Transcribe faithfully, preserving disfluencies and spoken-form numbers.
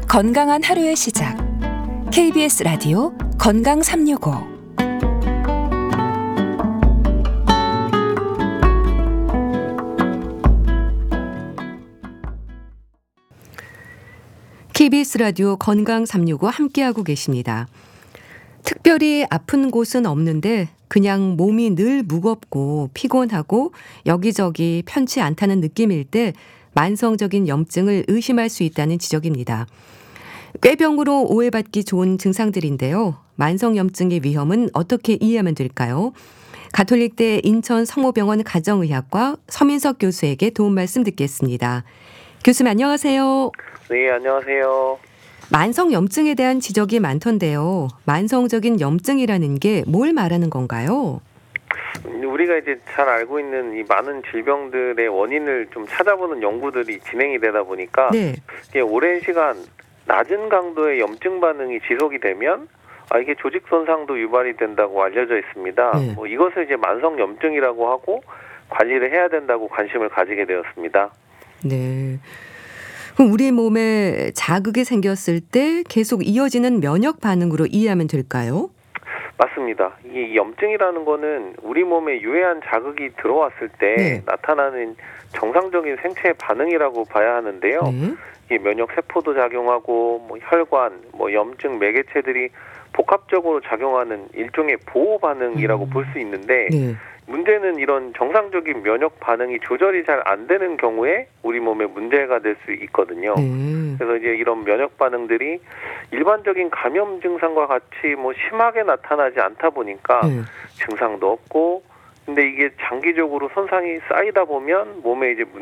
건강한 하루의 시작. 케이비에스 라디오 건강 삼육오. 케이비에스 라디오 건강 삼육오 함께하고 계십니다. 특별히 아픈 곳은 없는데 그냥 몸이 늘 무겁고 피곤하고 여기저기 편치 않다는 느낌일 때 만성적인 염증을 의심할 수 있다는 지적입니다. 꾀병으로 오해받기 좋은 증상들인데요. 만성염증의 위험은 어떻게 이해하면 될까요? 가톨릭대 인천 성모병원 가정의학과 서민석 교수에게 도움 말씀 듣겠습니다. 교수님 안녕하세요. 네, 안녕하세요. 만성염증에 대한 지적이 많던데요. 만성적인 염증이라는 게 뭘 말하는 건가요? 우리가 이제 잘 알고 있는 이 많은 질병들의 원인을 좀 찾아보는 연구들이 진행이 되다 보니까 네. 이게 오랜 시간 낮은 강도의 염증 반응이 지속이 되면 아, 이게 조직 손상도 유발이 된다고 알려져 있습니다. 네. 뭐 이것을 이제 만성염증이라고 하고 관리를 해야 된다고 관심을 가지게 되었습니다. 네. 그럼 우리 몸에 자극이 생겼을 때 계속 이어지는 면역 반응으로 이해하면 될까요? 맞습니다. 이게 염증이라는 거는 우리 몸에 유해한 자극이 들어왔을 때 네. 나타나는 정상적인 생체 반응이라고 봐야 하는데요. 네. 이 면역 세포도 작용하고 뭐 혈관, 뭐 염증 매개체들이 복합적으로 작용하는 일종의 보호 반응이라고 음. 볼 수 있는데 네. 문제는 이런 정상적인 면역 반응이 조절이 잘 안 되는 경우에 우리 몸에 문제가 될 수 있거든요. 네. 그래서 이제 이런 면역 반응들이 일반적인 감염 증상과 같이 뭐 심하게 나타나지 않다 보니까 네. 증상도 없고 근데 이게 장기적으로 손상이 쌓이다 보면 몸에 이제